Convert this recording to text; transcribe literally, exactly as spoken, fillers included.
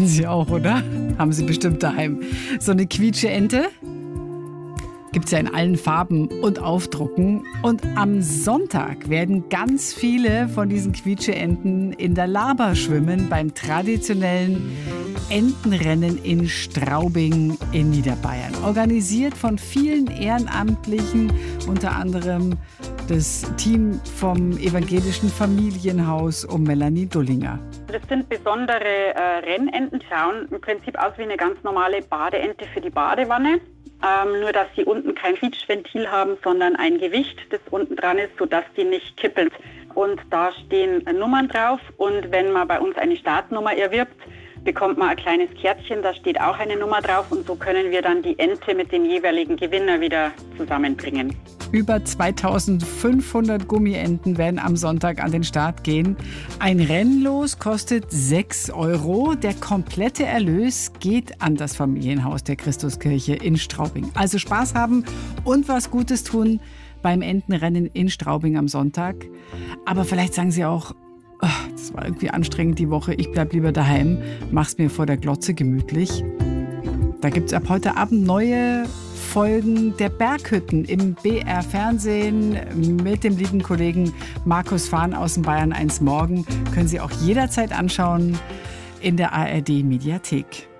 kennen Sie auch, oder? Haben Sie bestimmt daheim. So eine Quietsche-Ente gibt es ja in allen Farben und Aufdrucken. Und am Sonntag werden ganz viele von diesen Quietsche-Enten in der Laber schwimmen beim traditionellen Entenrennen in Straubing in Niederbayern. Organisiert von vielen Ehrenamtlichen, unter anderem das Team vom Evangelischen Familienhaus um Melanie Dullinger. Das sind besondere äh, Rennenten, schauen im Prinzip aus wie eine ganz normale Badeente für die Badewanne. Ähm, nur, dass sie unten kein Quietschventil haben, sondern ein Gewicht, das unten dran ist, sodass die nicht kippeln. Und da stehen äh, Nummern drauf. Und wenn man bei uns eine Startnummer erwirbt, bekommt man ein kleines Kärtchen, da steht auch eine Nummer drauf. Und so können wir dann die Ente mit dem jeweiligen Gewinner wieder zusammenbringen. Über zweitausendfünfhundert Gummienten werden am Sonntag an den Start gehen. Ein Rennlos kostet sechs Euro. Der komplette Erlös geht an das Familienhaus der Christuskirche in Straubing. Also Spaß haben und was Gutes tun beim Entenrennen in Straubing am Sonntag. Aber vielleicht sagen Sie auch, oh, das war irgendwie anstrengend die Woche, ich bleib lieber daheim, mach's mir vor der Glotze gemütlich. Da gibt's ab heute Abend neue Folgen der Berghütten im B R Fernsehen mit dem lieben Kollegen Markus Fahn aus dem Bayern eins Morgen. Können Sie auch jederzeit anschauen in der A R D Mediathek.